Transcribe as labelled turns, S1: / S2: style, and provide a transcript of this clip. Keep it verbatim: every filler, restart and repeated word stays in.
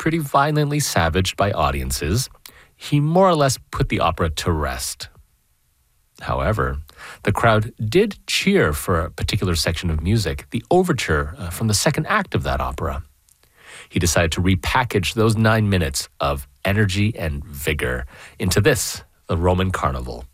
S1: pretty violently savaged by audiences, he more or less put the opera to rest. However, the crowd did cheer for a particular section of music, the overture uh, from the second act of that opera. He decided to repackage those nine minutes of energy and vigor into this, the Roman Carnival.